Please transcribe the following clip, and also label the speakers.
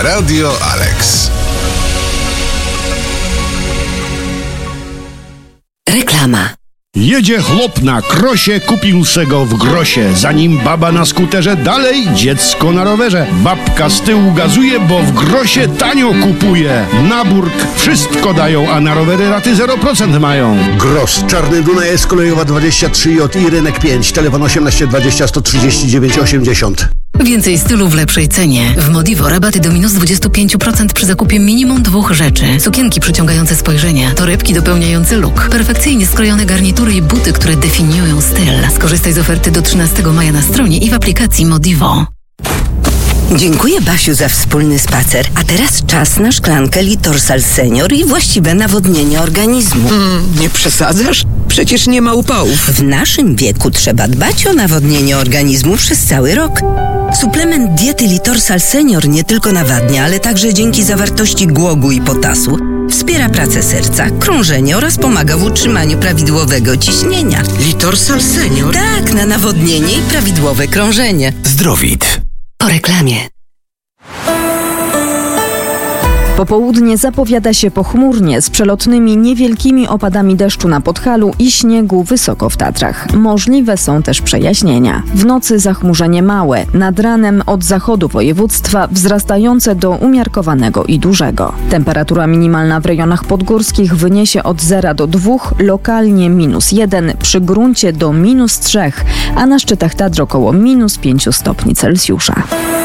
Speaker 1: Radio Alex.
Speaker 2: Reklama.
Speaker 3: Jedzie chłop na krosie, kupił se go w grosie. Zanim baba na skuterze, dalej dziecko na rowerze. Babka z tyłu gazuje, bo w grosie tanio kupuje. Na Burg wszystko dają, a na rowery raty 0% mają.
Speaker 4: Gros, Czarny Dunaj, S kolejowa 23J i Rynek 5. Telefon 18 20 139 80.
Speaker 2: Więcej stylu w lepszej cenie. W Modivo rabaty do minus 25% przy zakupie minimum 2 rzeczy. Sukienki przyciągające spojrzenia, torebki dopełniające look, perfekcyjnie skrojone garnitury i buty, które definiują styl. Skorzystaj z oferty do 13 maja na stronie i w aplikacji Modivo.
Speaker 5: Dziękuję, Basiu, za wspólny spacer. A teraz czas na szklankę Litorsal Senior i właściwe nawodnienie organizmu.
Speaker 6: Nie przesadzasz? Przecież nie ma upałów.
Speaker 5: W naszym wieku trzeba dbać o nawodnienie organizmu przez cały rok. Suplement diety Litorsal Senior nie tylko nawadnia, ale także dzięki zawartości głogu i potasu wspiera pracę serca, krążenie oraz pomaga w utrzymaniu prawidłowego ciśnienia.
Speaker 6: Litorsal Senior?
Speaker 5: Tak, na nawodnienie i prawidłowe krążenie.
Speaker 1: Zdrowit.
Speaker 2: Po reklamie.
Speaker 7: Popołudnie zapowiada się pochmurnie z przelotnymi niewielkimi opadami deszczu na Podhalu i śniegu wysoko w Tatrach. Możliwe są też przejaśnienia. W nocy zachmurzenie małe, nad ranem od zachodu województwa wzrastające do umiarkowanego i dużego. Temperatura minimalna w rejonach podgórskich wyniesie od 0 do 2, lokalnie -1, przy gruncie do -3, a na szczytach Tatr około -5 stopni Celsjusza.